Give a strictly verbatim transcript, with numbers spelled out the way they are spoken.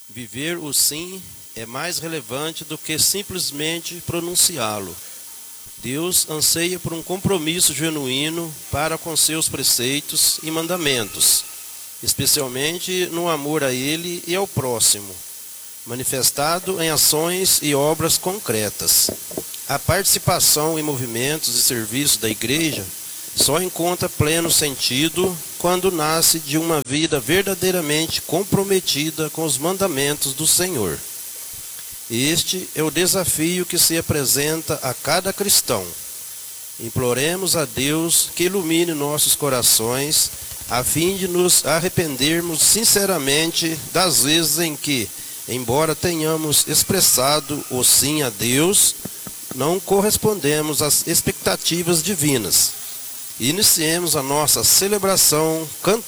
Viver o sim é mais relevante do que simplesmente pronunciá-lo. Deus anseia por um compromisso genuíno para com seus preceitos e mandamentos, especialmente no amor a Ele e ao próximo, manifestado em ações e obras concretas. A participação em movimentos e serviços da igreja só encontra pleno sentido quando nasce de uma vida verdadeiramente comprometida com os mandamentos do Senhor. Este é o desafio que se apresenta a cada cristão. Imploremos a Deus que ilumine nossos corações, a fim de nos arrependermos sinceramente das vezes em que, embora tenhamos expressado o sim a Deus, não correspondemos às expectativas divinas. Iniciemos a nossa celebração cantando.